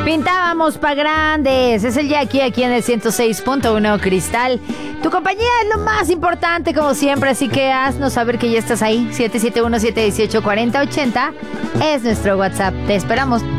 Pintábamos pa' grandes. Es el Jackie aquí en el 106.1 Cristal. Tu compañía es lo más importante, como siempre, así que haznos saber que ya estás ahí. 771-718-4080 es nuestro WhatsApp. Te esperamos.